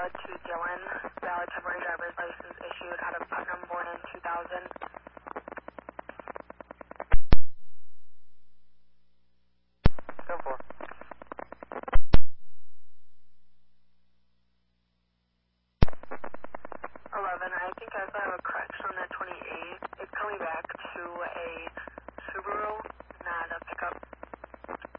valid to Dylan, valid temporary driver's license issued out of Putnam, born in 2000.